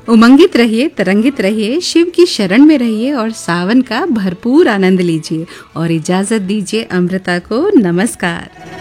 उमंगित रहिए, तरंगित रहिए, शिव की शरण में रहिए और सावन का भरपूर आनंद लीजिए। और इजाजत दीजिए अमृता को। नमस्कार।